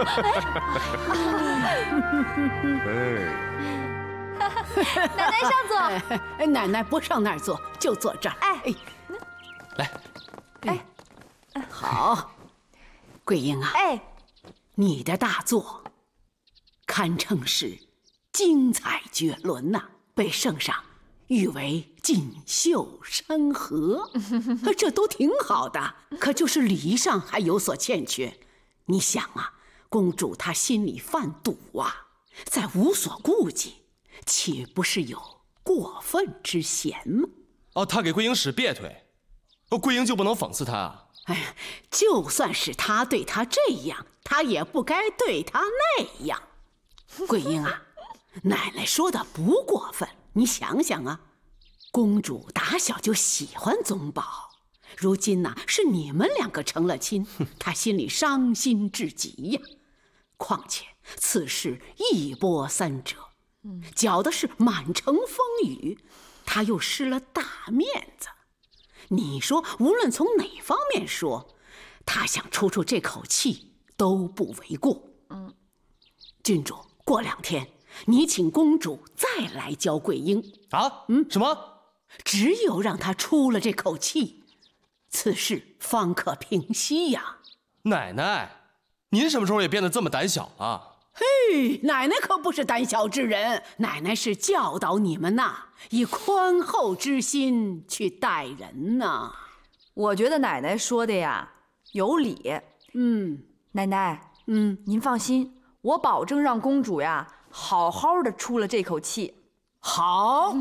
奶奶上座。 奶奶不上那儿坐，就坐这儿。 哎， 来， 好，桂英啊，你的大作堪称是精彩绝伦呐，被圣上誉为锦绣山河，这都挺好的。可就是礼仪上还有所欠缺。你想啊，公主她心里犯堵啊，再无所顾忌，岂不是有过分之嫌吗？ 哦，他给桂英使别腿，桂英就不能讽刺他啊？ 哎呀，就算是他对她这样，他也不该对她那样。桂英啊，奶奶说的不过分。你想想啊，公主打小就喜欢宗保，如今呢是你们两个成了亲，她心里伤心至极呀。况且此事一波三折，搅的是满城风雨，她又失了大面子。你说无论从哪方面说，她想出这口气都不为过。郡主，过2天你请公主再来教桂英啊？什么？ 只有让她出了这口气，此事方可平息呀。 奶奶，您什么时候也变得这么胆小了？ 嘿，奶奶可不是胆小之人，奶奶是教导你们呐，以宽厚之心去待人呐。 我觉得奶奶说的呀有理。奶奶，您放心，我保证让公主呀好好的出了这口气。 好。